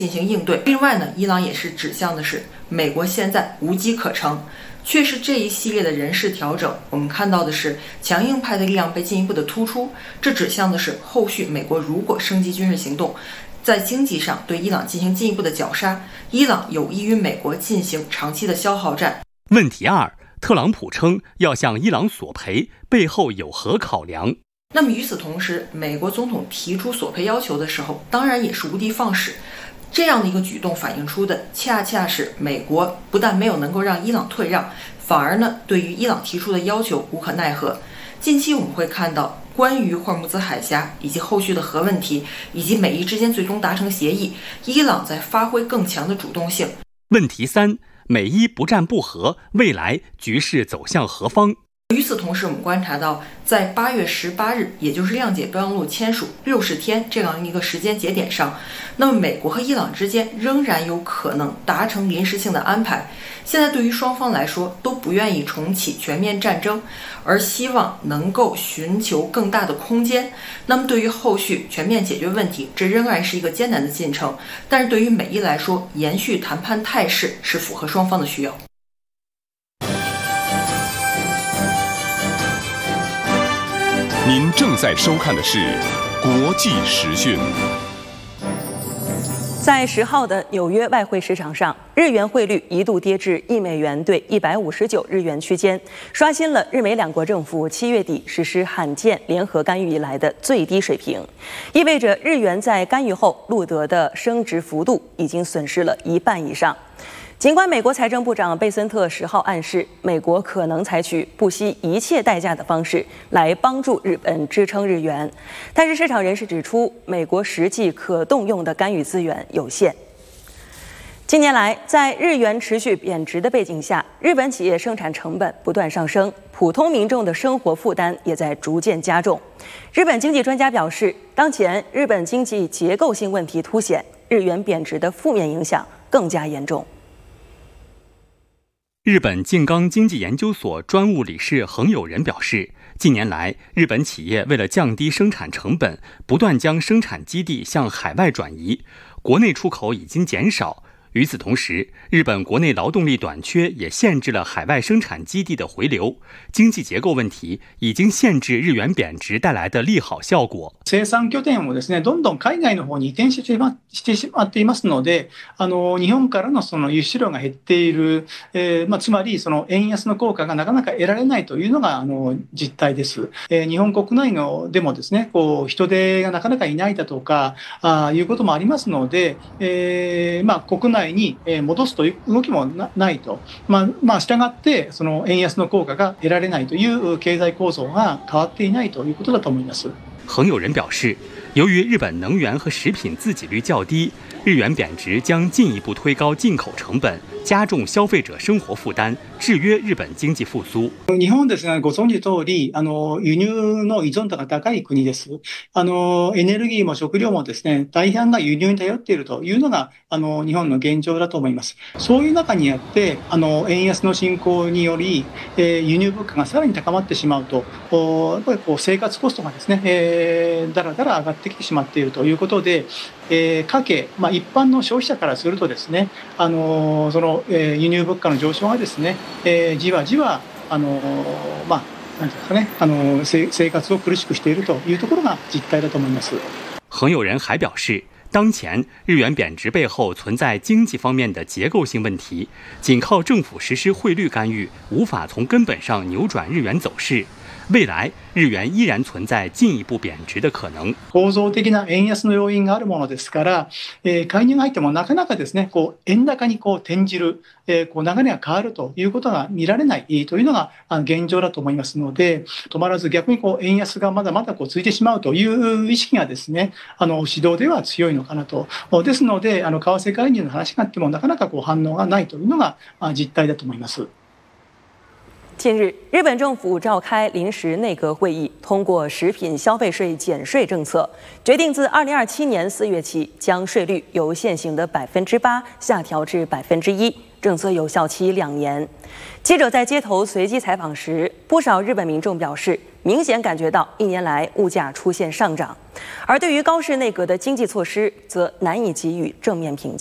进行应对。另外呢，伊朗也是指向的是美国现在无机可乘。却是这一系列的人事调整，我们看到的是强硬派的力量被进一步的突出，这指向的是后续美国如果升级军事行动，在经济上对伊朗进行进一步的绞杀，伊朗有意与美国进行长期的消耗战。 问题二，特朗普称要向伊朗索赔，背后有何考量？ 那么与此同时，美国总统提出索赔要求的时候，当然也是无的放矢。这样的一个举动反映出的，恰恰是美国不但没有能够让伊朗退让，反而呢，对于伊朗提出的要求无可奈何。近期我们会看到，关于霍尔木兹海峡以及后续的核问题，以及美伊之间最终达成协议，伊朗在发挥更强的主动性。 问题三，美伊不战不和，未来局势走向何方？ 与此同时，我们观察到，在8月18日，也就是谅解备忘录签署60天这样一个时间节点上，那么美国和伊朗之间仍然有可能达成临时性的安排。现在对于双方来说，都不愿意重启全面战争，而希望能够寻求更大的空间。那么对于后续全面解决问题，这仍然是一个艰难的进程。但是对于美伊来说，延续谈判态势是符合双方的需要。 您正在收看的是国际时讯。 在10号的纽约外汇市场上，日元汇率一度跌至$1对159日元区间，刷新了日美两国政府7月底实施罕见联合干预以来的最低水平，意味着日元在干预后录得的升值幅度已经损失了一半以上。尽管美国财政部长贝森特10号暗示，美国可能采取不惜一切代价的方式来帮助日本支撑日元，但是市场人士指出，美国实际可动用的干预资源有限。近年来，在日元持续贬值的背景下，日本企业生产成本不断上升，普通民众的生活负担也在逐渐加重。日本经济专家表示，当前日本经济结构性问题凸显，日元贬值的负面影响更加严重。 日本静冈经济研究所专务理事横友人表示，近年来，日本企业为了降低生产成本，不断将生产基地向海外转移，国内出口已经减少。与此同时，日本国内劳动力短缺也限制了海外生產基地的回流，经济結構問題已經限制日元貶值帶來的利好效果。 生産拠点をですね、どんどん海外の方に移転してしまっていますので、日本からのその輸出量が減っている、つまりその円安の効果がなかなか得られないというのが実態です。日本国内のでもですね、人手がなかなかいないだとかいうこともありますので、国内に戻すという動きもないと、従ってその円安の効果が得られないという経済構造が変わっていないということだと思います。 横友人表示，由于日本能源和食品自给率较低，日元贬值将进一步推高进口成本，加重消費者生活負担，制約日本經濟復甦。 日本ですね、ご存知通り、輸入の依存度が高い国です。エネルギーも食料もですね、大半が輸入に頼っているというのが、日本の現状だと思います。そういう中にあって、円安の進行により、輸入物価がさらに高まってしまうと、やっぱり生活コストがですね、だらだら上がってきてしまっているということで、家計、一般の消費者からするとですね、その輸入物価の上昇がですね、じわじわなんていうんですかね、生活を苦しくしているというところが実態だと思います。 横友人还表示，当前日元贬值背后存在经济方面的结构性问题，仅靠政府实施汇率干预，无法从根本上扭转日元走势。未来日元依然存在進一步貶值的可能。 構造的な円安の要因があるものですから、介入が入ってもなかなかですね、円高に転じる、流れが変わるということが見られないというのが現状だと思いますので、止まらず逆に円安がまだまだ続いてしまうという意識がですね、市場では強いのかなと。ですので、為替介入の話があってもなかなか反応がないというのが実態だと思います。 近日，日本政府召开临时内阁会议，通过食品消费税减税政策，决定自2027年4月起，将税率由现行的8%下调至1%，政策有效期2年。记者在街头随机采访时，不少日本民众表示， 明显感觉到1年来物价出现上涨。而对于高市内阁的经济措施，则难以给予正面评价。